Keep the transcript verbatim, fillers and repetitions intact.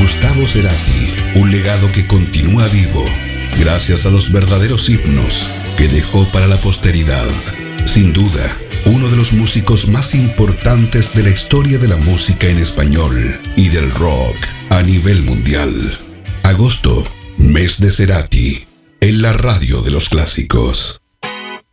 Gustavo Cerati, un legado que continúa vivo, gracias a los verdaderos himnos que dejó para la posteridad. Sin duda, uno de los músicos más importantes de la historia de la música en español y del rock a nivel mundial. Agosto, mes de Cerati, en la radio de los clásicos.